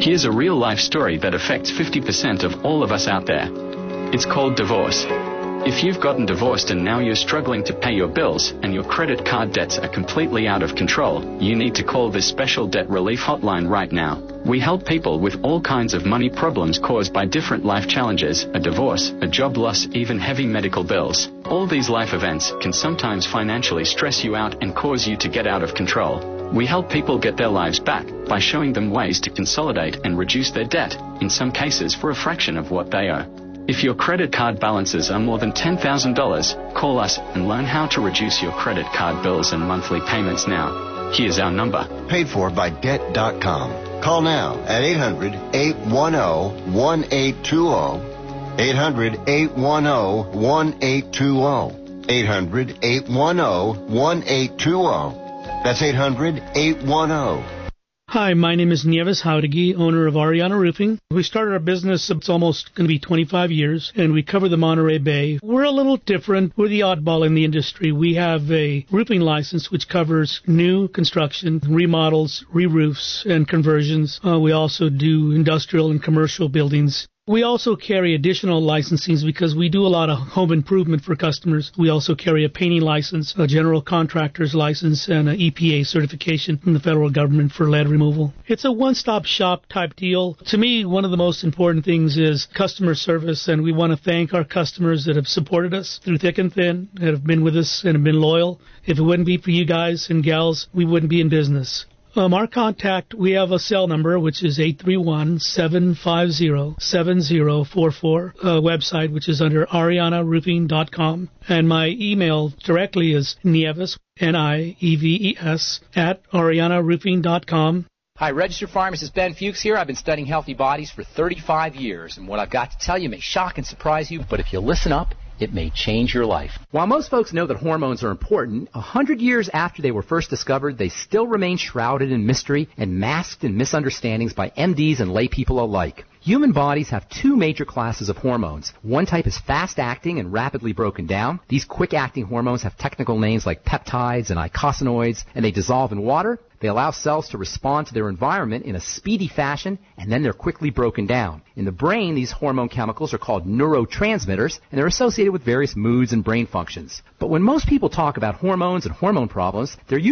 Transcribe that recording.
Here's a real-life story that affects 50% of all of us out there. It's called divorce. If you've gotten divorced and now you're struggling to pay your bills and your credit card debts are completely out of control, you need to call this special debt relief hotline right now. We help people with all kinds of money problems caused by different life challenges, a divorce, a job loss, even heavy medical bills. All these life events can sometimes financially stress you out and cause you to get out of control. We help people get their lives back by showing them ways to consolidate and reduce their debt, in some cases for a fraction of what they owe. If your credit card balances are more than $10,000, call us and learn how to reduce your credit card bills and monthly payments now. Here's our number. Paid for by Debt.com. Call now at 800-810-1820. 800-810-1820. 800-810-1820. That's 800-810. Hi, my name is Nieves Jauregui, owner of Ariana Roofing. We started our business, it's almost going to be 25 years, and we cover the Monterey Bay. We're a little different. We're the oddball in the industry. We have a roofing license which covers new construction, remodels, re-roofs, and conversions. We also do industrial and commercial buildings. We also carry additional licensings because we do a lot of home improvement for customers. We also carry a painting license, a general contractor's license, and an EPA certification from the federal government for lead removal. It's a one-stop shop type deal. To me, one of the most important things is customer service, and we want to thank our customers that have supported us through thick and thin, that have been with us and have been loyal. If it wouldn't be for you guys and gals, we wouldn't be in business. Our contact, we have a cell number, which is 831-750-7044, website, which is under arianaroofing.com. And my email directly is Nieves, Nieves, at arianaroofing.com. Hi, registered pharmacist Ben Fuchs here. I've been studying healthy bodies for 35 years, and what I've got to tell you may shock and surprise you, but if you listen up, it may change your life. While most folks know that hormones are important, 100 years after they were first discovered, they still remain shrouded in mystery and masked in misunderstandings by MDs and lay people alike. Human bodies have two major classes of hormones. One type is fast-acting and rapidly broken down. These quick-acting hormones have technical names like peptides and eicosanoids, and they dissolve in water. They allow cells to respond to their environment in a speedy fashion, and then they're quickly broken down. In the brain, these hormone chemicals are called neurotransmitters, and they're associated with various moods and brain functions. But when most people talk about hormones and hormone problems, they're